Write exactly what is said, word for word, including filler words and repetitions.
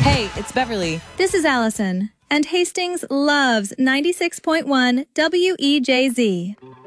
Hey, it's Beverly. This is Allison, and Hastings loves ninety-six point one W E J Z.